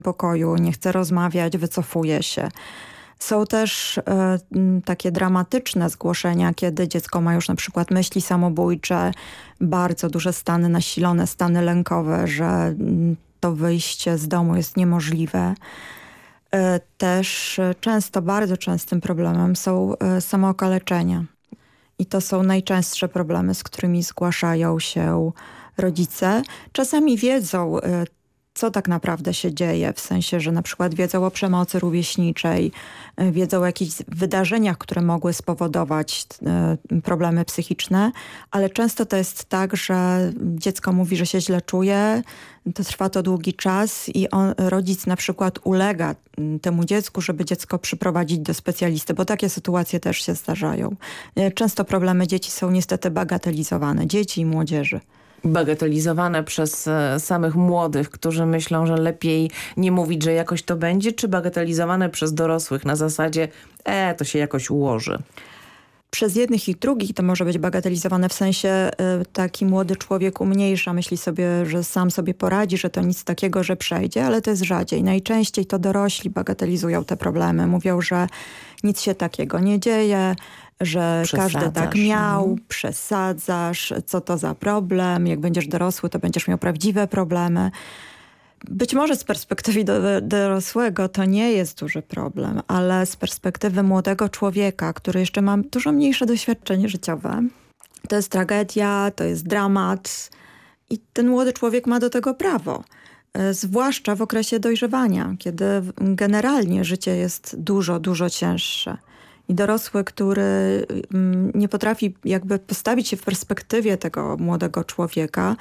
pokoju, nie chce rozmawiać, wycofuje się. Są też takie dramatyczne zgłoszenia, kiedy dziecko ma już na przykład myśli samobójcze, bardzo duże stany nasilone, stany lękowe, że to wyjście z domu jest niemożliwe. Też bardzo częstym problemem są samookaleczenia. I to są najczęstsze problemy, z którymi zgłaszają się rodzice. Czasami wiedzą, co tak naprawdę się dzieje, w sensie, że na przykład wiedzą o przemocy rówieśniczej, wiedzą o jakichś wydarzeniach, które mogły spowodować problemy psychiczne, ale często to jest tak, że dziecko mówi, że się źle czuje, to trwa to długi czas i rodzic na przykład ulega temu dziecku, żeby dziecko przyprowadzić do specjalisty, bo takie sytuacje też się zdarzają. Często problemy dzieci są niestety bagatelizowane, dzieci i młodzieży. Bagatelizowane przez samych młodych, którzy myślą, że lepiej nie mówić, że jakoś to będzie, czy bagatelizowane przez dorosłych na zasadzie to się jakoś ułoży? Przez jednych i drugich to może być bagatelizowane, w sensie taki młody człowiek umniejsza, myśli sobie, że sam sobie poradzi, że to nic takiego, że przejdzie, ale to jest rzadziej. Najczęściej to dorośli bagatelizują te problemy. Mówią, że nic się takiego nie dzieje, że każdy tak miał, przesadzasz, co to za problem, jak będziesz dorosły, to będziesz miał prawdziwe problemy. Być może z perspektywy dorosłego to nie jest duży problem, ale z perspektywy młodego człowieka, który jeszcze ma dużo mniejsze doświadczenie życiowe, to jest tragedia, to jest dramat i ten młody człowiek ma do tego prawo. Zwłaszcza w okresie dojrzewania, kiedy generalnie życie jest dużo, dużo cięższe. I dorosły, który nie potrafi jakby postawić się w perspektywie tego młodego człowieka,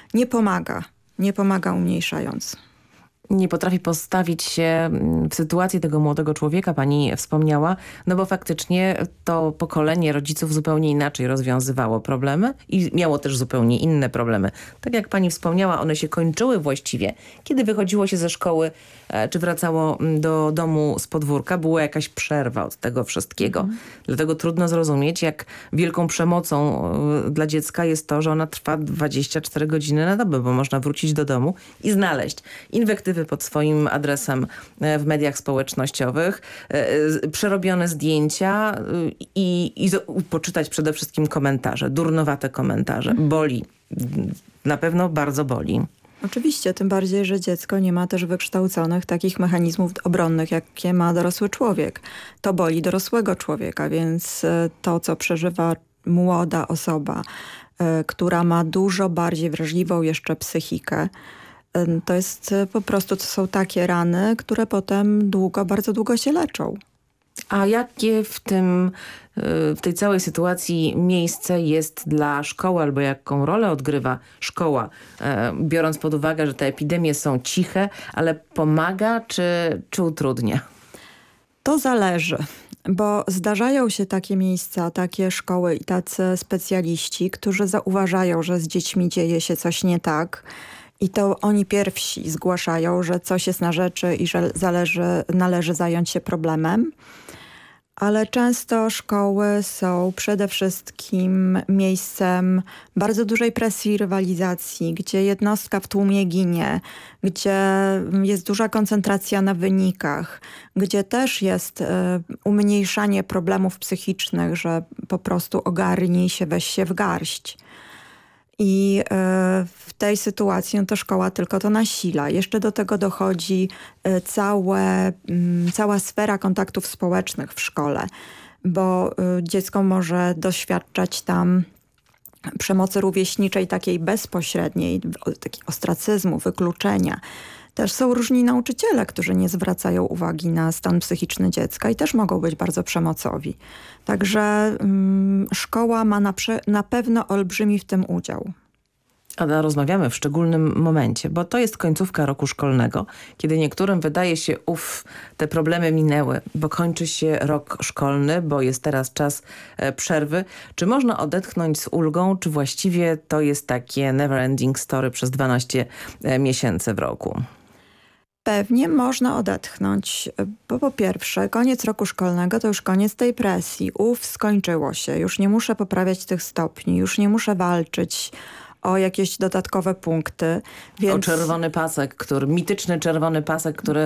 nie pomaga umniejszając. Nie potrafi postawić się w sytuacji tego młodego człowieka, pani wspomniała, no bo faktycznie to pokolenie rodziców zupełnie inaczej rozwiązywało problemy i miało też zupełnie inne problemy. Tak jak pani wspomniała, one się kończyły właściwie, kiedy wychodziło się ze szkoły, czy wracało do domu z podwórka, była jakaś przerwa od tego wszystkiego. Dlatego trudno zrozumieć, jak wielką przemocą dla dziecka jest to, że ona trwa 24 godziny na dobę, bo można wrócić do domu i znaleźć inwektywy pod swoim adresem w mediach społecznościowych, przerobione zdjęcia i poczytać przede wszystkim komentarze, durnowate komentarze. Boli. Na pewno bardzo boli. Oczywiście, tym bardziej, że dziecko nie ma też wykształconych takich mechanizmów obronnych, jakie ma dorosły człowiek. To boli dorosłego człowieka, więc to, co przeżywa młoda osoba, która ma dużo bardziej wrażliwą jeszcze psychikę, to jest po prostu, to są takie rany, które potem bardzo długo się leczą. A jakie w tej całej sytuacji miejsce jest dla szkoły, albo jaką rolę odgrywa szkoła, biorąc pod uwagę, że te epidemie są ciche, ale pomaga czy utrudnia? To zależy, bo zdarzają się takie miejsca, takie szkoły i tacy specjaliści, którzy zauważają, że z dziećmi dzieje się coś nie tak. I to oni pierwsi zgłaszają, że coś jest na rzeczy i że należy zająć się problemem. Ale często szkoły są przede wszystkim miejscem bardzo dużej presji i rywalizacji, gdzie jednostka w tłumie ginie, gdzie jest duża koncentracja na wynikach, gdzie też jest umniejszanie problemów psychicznych, że po prostu ogarnij się, weź się w garść. I w tej sytuacji to szkoła tylko to nasila. Jeszcze do tego dochodzi cała sfera kontaktów społecznych w szkole, bo dziecko może doświadczać tam przemocy rówieśniczej takiej bezpośredniej, takiego ostracyzmu, wykluczenia. Też są różni nauczyciele, którzy nie zwracają uwagi na stan psychiczny dziecka i też mogą być bardzo przemocowi. Także szkoła ma na pewno olbrzymi w tym udział. Ale rozmawiamy w szczególnym momencie, bo to jest końcówka roku szkolnego, kiedy niektórym wydaje się, te problemy minęły, bo kończy się rok szkolny, bo jest teraz czas przerwy. Czy można odetchnąć z ulgą, czy właściwie to jest takie never ending story przez 12 miesięcy w roku? Pewnie można odetchnąć, bo po pierwsze koniec roku szkolnego to już koniec tej presji. Skończyło się, już nie muszę poprawiać tych stopni, już nie muszę walczyć o jakieś dodatkowe punkty. O czerwony pasek, mityczny czerwony pasek, który